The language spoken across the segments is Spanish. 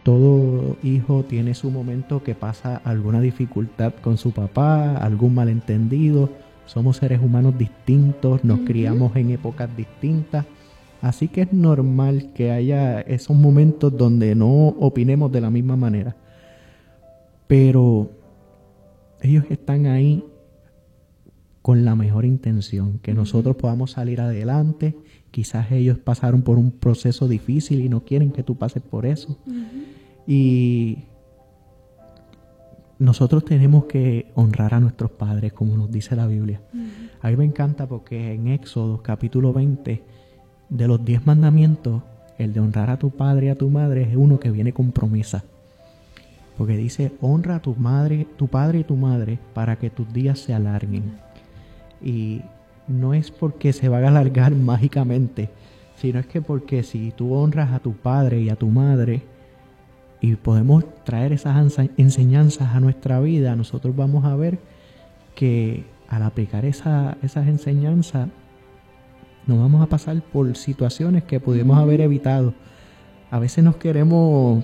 todo hijo tiene su momento que pasa alguna dificultad con su papá, algún malentendido. Somos seres humanos distintos, nos criamos en épocas distintas. Así que es normal que haya esos momentos donde no opinemos de la misma manera. Pero ellos están ahí con la mejor intención, que nosotros podamos salir adelante. Quizás ellos pasaron por un proceso difícil y no quieren que tú pases por eso. Y nosotros tenemos que honrar a nuestros padres, como nos dice la Biblia. A mí me encanta porque en Éxodo capítulo 20, de los 10 mandamientos, el de honrar a tu padre y a tu madre es uno que viene con promesa. Porque dice, honra a tu padre y tu madre para que tus días se alarguen. Y no es porque se van a alargar mágicamente, sino es que porque si tú honras a tu padre y a tu madre y podemos traer esas enseñanzas a nuestra vida, nosotros vamos a ver que al aplicar esas enseñanzas no vamos a pasar por situaciones que pudimos haber evitado. A veces nos queremos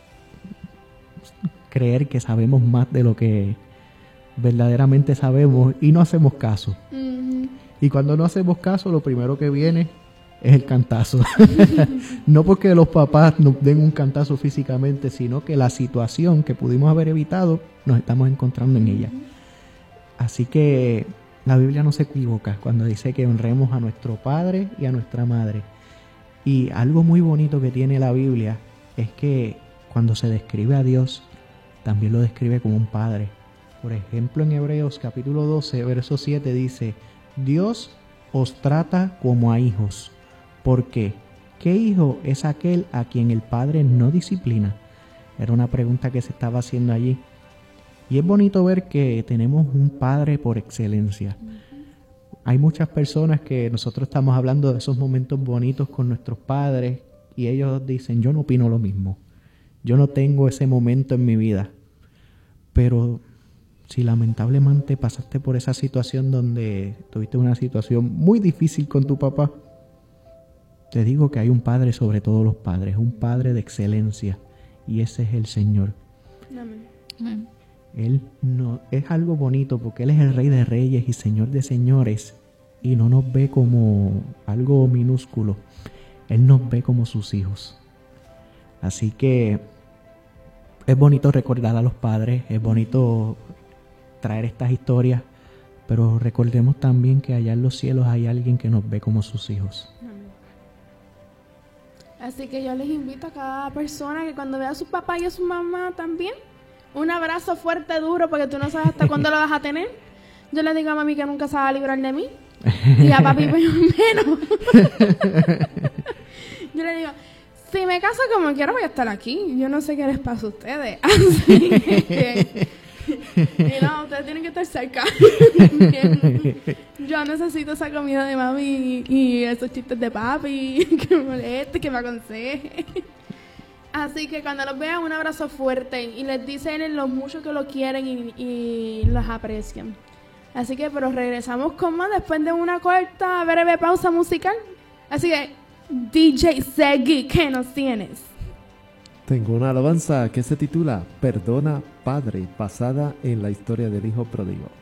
creer que sabemos más de lo que verdaderamente sabemos y no hacemos caso. Y cuando no hacemos caso, lo primero que viene es el cantazo. No porque los papás nos den un cantazo físicamente, sino que la situación que pudimos haber evitado, nos estamos encontrando en ella. Así que la Biblia no se equivoca cuando dice que honremos a nuestro padre y a nuestra madre. Y algo muy bonito que tiene la Biblia es que cuando se describe a Dios, también lo describe como un padre. Por ejemplo, en Hebreos capítulo 12, verso 7 dice, Dios os trata como a hijos. ¿Por qué? ¿Qué hijo es aquel a quien el padre no disciplina? Era una pregunta que se estaba haciendo allí. Y es bonito ver que tenemos un padre por excelencia. Hay muchas personas que nosotros estamos hablando de esos momentos bonitos con nuestros padres y ellos dicen, yo no opino lo mismo. Yo no tengo ese momento en mi vida. Pero si lamentablemente pasaste por esa situación donde tuviste una situación muy difícil con tu papá, te digo que hay un padre sobre todos los padres, un padre de excelencia, y ese es el Señor. Amén. Él no es algo bonito porque Él es el Rey de Reyes y Señor de Señores y no nos ve como algo minúsculo. Él nos ve como sus hijos. Así que es bonito recordar a los padres, es bonito traer estas historias, pero recordemos también que allá en los cielos hay alguien que nos ve como sus hijos. Así que yo les invito a cada persona que cuando vea a su papá y a su mamá también, un abrazo fuerte, duro, porque tú no sabes hasta cuándo lo vas a tener. Yo le digo a mami que nunca se va a librar de mí. Y a papi menos. Yo le digo, si me caso como quiero voy a estar aquí. Yo no sé qué les pasa a ustedes. Así que... Y no, ustedes tienen que estar cerca. Yo necesito esa comida de mami y esos chistes de papi que me moleste, que me aconseje. Así que cuando los vean, un abrazo fuerte y les dicen lo mucho que lo quieren y los aprecian. Así que, pero regresamos con más después de una corta, breve pausa musical. Así que, DJ Segui, ¿qué nos tienes? Tengo una alabanza que se titula Perdona, Padre, basada en la historia del Hijo Pródigo.